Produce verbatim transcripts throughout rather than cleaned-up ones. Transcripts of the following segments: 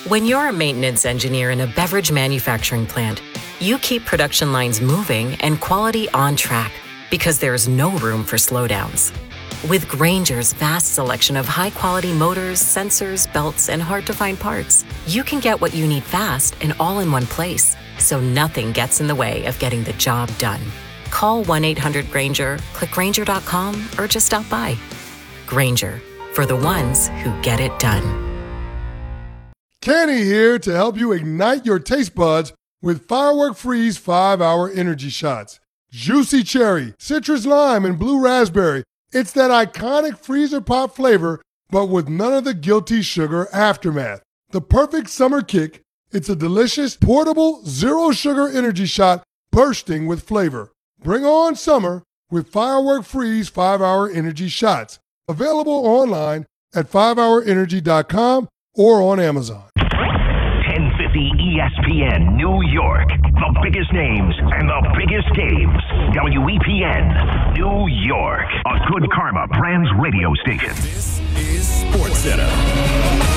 When you're a maintenance engineer in a beverage manufacturing plant, you keep production lines moving and quality on track because there's no room for slowdowns. With Grainger's vast selection of high-quality motors, sensors, belts, and hard-to-find parts, you can get what you need fast and all in one place, so nothing gets in the way of getting the job done. Call one eight hundred Grainger, click Grainger dot com, or just stop by. Grainger, for the ones who get it done. Kenny here to help you ignite your taste buds with Firework Freeze five hour Energy Shots. Juicy cherry, citrus lime, and blue raspberry. It's that iconic freezer pop flavor, but with none of the guilty sugar aftermath. The perfect summer kick. It's a delicious, portable, zero-sugar energy shot bursting with flavor. Bring on summer with Firework Freeze five hour Energy Shots. Available online at five hour energy dot com or on Amazon. ten fifty E S P N New York. The biggest names and the biggest games. W E P N New York. A Good Karma Brands radio station. This is Sports Center.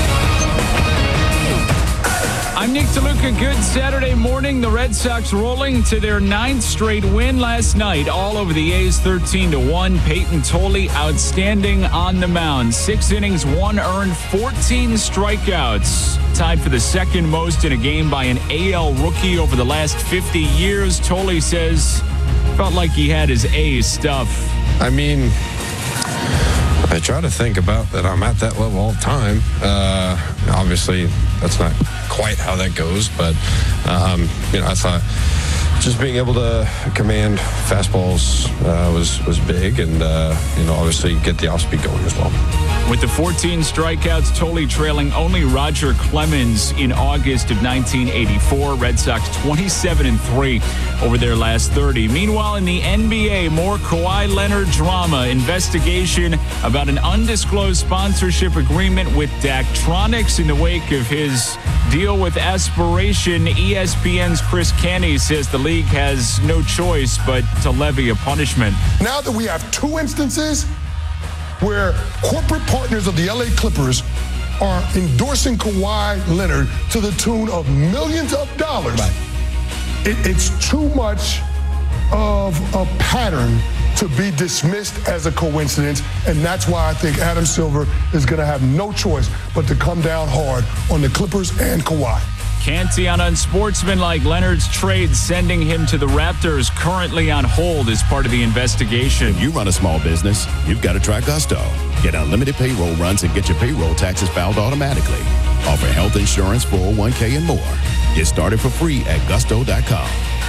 I'm Nick DeLuca. Good Saturday morning. The Red Sox rolling to their ninth straight win last night, all over the A's thirteen to one. Peyton Tolley outstanding on the mound. Six innings, one earned, fourteen strikeouts. Tied for the second most in a game by an A L rookie over the last fifty years. Tolley says felt like he had his A stuff. I mean, I try to think about that I'm at that level all the time. Uh, obviously, that's not quite how that goes, but um, you know, I thought just being able to command fastballs uh, was was big, and uh, you know, obviously get the off speed going as well. With the fourteen strikeouts, Tolley trailing only Roger Clemens in August of nineteen eighty-four. Red Sox twenty-seven and three over their last thirty. Meanwhile, in the N B A, more Kawhi Leonard drama. Investigation about an undisclosed sponsorship agreement with Daktronics in the wake of his deal with Aspiration. E S P N's Chris Canty says the league has no choice but to levy a punishment. Now that we have two instances where corporate partners of the L A Clippers are endorsing Kawhi Leonard to the tune of millions of dollars, right. it, it's too much of a pattern to be dismissed as a coincidence, and that's why I think Adam Silver is going to have no choice but to come down hard on the Clippers and Kawhi. Canty on unsportsmanlike. Leonard's trade sending him to the Raptors, currently on hold as part of the investigation. If you run a small business, you've got to try Gusto. Get unlimited payroll runs and get your payroll taxes filed automatically. Offer health insurance, four oh one k, and more. Get started for free at gusto dot com.